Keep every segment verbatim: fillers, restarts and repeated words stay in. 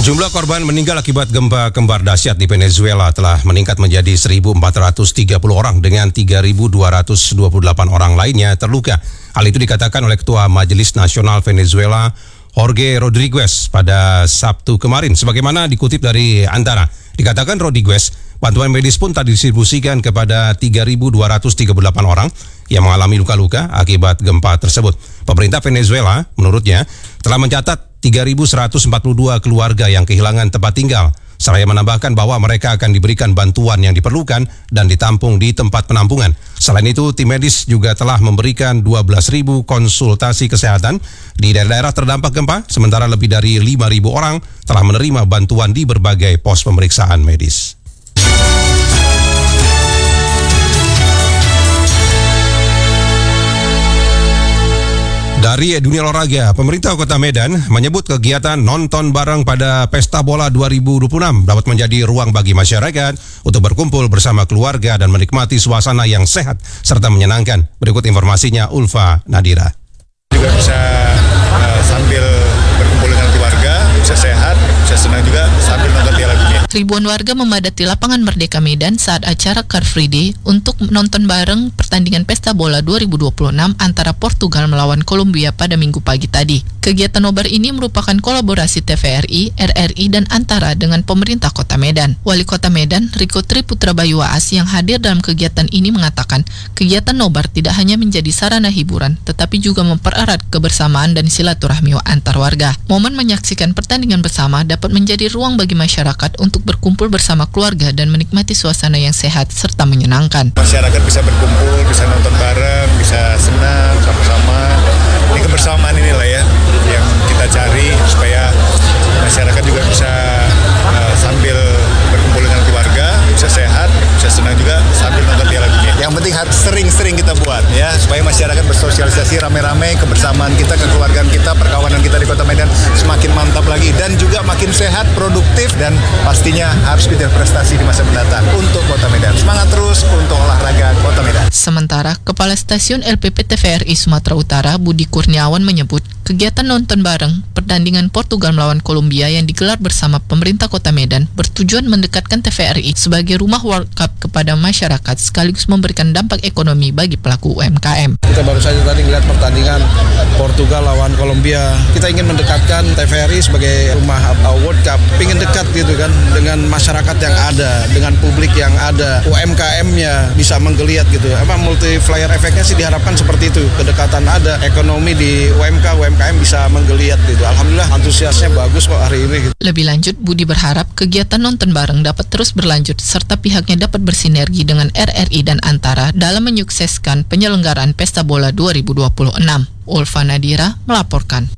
Jumlah korban meninggal akibat gempa kembar dahsyat di Venezuela telah meningkat menjadi seribu empat ratus tiga puluh orang dengan tiga ribu dua ratus dua puluh delapan orang lainnya terluka. Hal itu dikatakan oleh Ketua Majelis Nasional Venezuela, Jorge Rodriguez, pada Sabtu kemarin. Sebagaimana dikutip dari Antara, dikatakan Rodriguez, bantuan medis pun telah didistribusikan kepada tiga ribu dua ratus tiga puluh delapan orang yang mengalami luka-luka akibat gempa tersebut. Pemerintah Venezuela, menurutnya, telah mencatat tiga ribu seratus empat puluh dua keluarga yang kehilangan tempat tinggal. Seraya menambahkan bahwa mereka akan diberikan bantuan yang diperlukan dan ditampung di tempat penampungan. Selain itu, tim medis juga telah memberikan dua belas ribu konsultasi kesehatan di daerah-daerah terdampak gempa, sementara lebih dari lima ribu orang telah menerima bantuan di berbagai pos pemeriksaan medis. Dari dunia olahraga, pemerintah Kota Medan menyebut kegiatan nonton bareng pada Pesta Bola dua ribu dua puluh enam dapat menjadi ruang bagi masyarakat untuk berkumpul bersama keluarga dan menikmati suasana yang sehat serta menyenangkan. Berikut informasinya, Ulfa Nadira. Juga bisa uh, sambil berkumpul dengan keluarga, bisa sehat, bisa senang juga sambil nonton Piala Dunia. Ribuan warga memadati lapangan Merdeka Medan saat acara Car Free Day untuk menonton bareng pertandingan Pesta Bola dua ribu dua puluh enam antara Portugal melawan Kolombia pada Minggu pagi tadi. Kegiatan nobar ini merupakan kolaborasi T V R I, R R I, dan Antara dengan pemerintah Kota Medan. Wali Kota Medan, Riko Tri Putra Bayu Waas, yang hadir dalam kegiatan ini mengatakan, kegiatan nobar tidak hanya menjadi sarana hiburan, tetapi juga mempererat kebersamaan dan silaturahmi antar warga. Momen menyaksikan pertandingan bersama dapat menjadi ruang bagi masyarakat untuk berkumpul bersama keluarga dan menikmati suasana yang sehat serta menyenangkan. Masyarakat bisa berkumpul, bisa nonton bareng, bisa senang sama-sama. Ini kebersamaan inilah ya yang kita cari supaya masyarakat juga bisa uh, sambil berkumpul dengan keluarga, bisa sehat, bisa senang juga sambil nonton Piala Dunia. Yang penting sering-sering kita buat ya supaya masyarakat bersosialisasi rame-rame, kebersamaan kita, kekeluargaan kita, perkawanan kita di Kota Medan semakin mantap lagi dan juga makin sehat, produktif, dan pastinya harus kejar prestasi di masa mendatang untuk Kota Medan. Semangat terus untuk olahraga Kota Medan. Sementara Kepala Stasiun L P P T V R I Sumatera Utara, Budi Kurniawan, menyebut kegiatan nonton bareng pertandingan Portugal melawan Kolombia yang digelar bersama pemerintah Kota Medan bertujuan mendekatkan T V R I sebagai rumah World Cup kepada masyarakat sekaligus memberikan dampak ekonomi bagi pelaku U M K M. Kita baru saja tadi melihat pertandingan Portugal lawan Kolombia. Kita ingin mendekatkan T V R I sebagai rumah World Cup, ingin dekat gitu kan dengan masyarakat yang ada, dengan publik yang ada, U M K M-nya bisa menggeliat gitu. Apa multiplier efeknya sih diharapkan seperti itu. Kedekatan ada, ekonomi di U M K U M K M bisa menggeliat gitu. Alhamdulillah antusiasnya bagus kok hari ini gitu. Lebih lanjut, Budi berharap kegiatan nonton bareng dapat terus berlanjut serta pihaknya dapat bersinergi dengan R R I dan Antara dalam menyukseskan penyelenggaraan Pesta Bola dua ribu dua puluh enam. Ulfa Nadira melaporkan.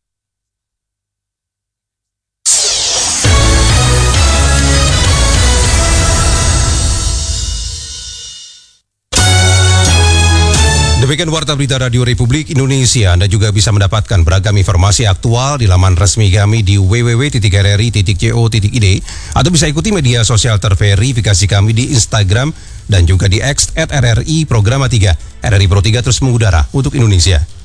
Demikian Warta Berita Radio Republik Indonesia. Anda juga bisa mendapatkan beragam informasi aktual di laman resmi kami di w w w titik r r i titik co titik i d atau bisa ikuti media sosial terverifikasi kami di Instagram dan juga di X at R R I Programa tiga. R R I Pro tiga terus mengudara untuk Indonesia.